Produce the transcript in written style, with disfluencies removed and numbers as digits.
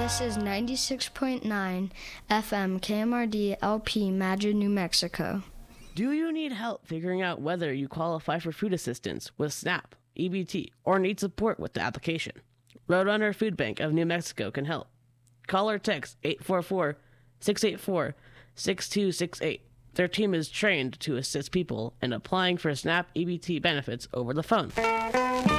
This is 96.9 FM KMRD LP Madrid, New Mexico. Do you need help figuring out whether you qualify for food assistance with SNAP, EBT, or need support with the application? Roadrunner Food Bank of New Mexico can help. Call or text 844-684-6268. Their team is trained to assist people in applying for SNAP EBT benefits over the phone.